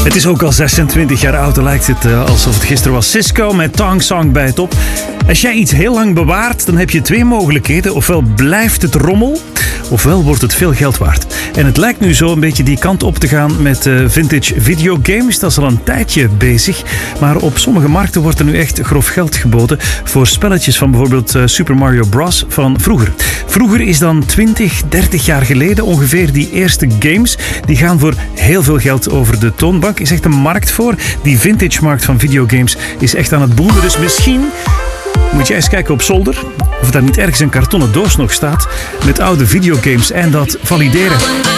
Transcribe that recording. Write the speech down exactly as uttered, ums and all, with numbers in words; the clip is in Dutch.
Het is ook al zesentwintig jaar oud, dan lijkt het uh, alsof het gisteren was. Cisco met Tong Song bij het op. Als jij iets heel lang bewaart, dan heb je twee mogelijkheden. Ofwel blijft het rommel, ofwel wordt het veel geld waard. En het lijkt nu zo een beetje die kant op te gaan met uh, vintage videogames. Dat is al een tijdje bezig. Maar op sommige markten wordt er nu echt grof geld geboden voor spelletjes van bijvoorbeeld uh, Super Mario Bros. Van vroeger. Vroeger is dan twintig, dertig jaar geleden ongeveer die eerste games. Die gaan voor heel veel geld over de toonbank. Is echt een markt voor. Die vintage markt van videogames is echt aan het boomen. Dus misschien moet jij eens kijken op zolder of daar niet ergens een kartonnen doos nog staat met oude videogames en dat valideren.